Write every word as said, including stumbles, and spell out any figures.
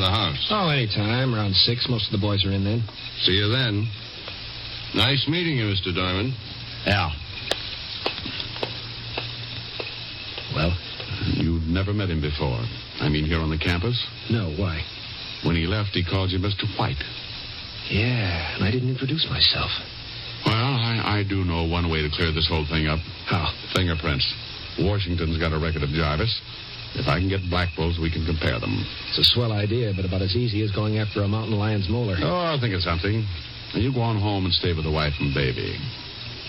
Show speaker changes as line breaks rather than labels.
the house?
Oh, anytime. Around six. Most of the boys are in then.
See you then. Nice meeting you, Mister Diamond.
Yeah. Well?
You've never met him before. I mean, here on the campus?
No, why?
When he left, he called you Mister White.
Yeah, and I didn't introduce myself.
Well, I, I do know one way to clear this whole thing up.
How?
Fingerprints. Washington's got a record of Jarvis. If I can get Blackbull's, we can compare them.
It's a swell idea, but about as easy as going after a mountain lion's molar.
Oh, I'll think of something. Now, you go on home and stay with the wife and baby.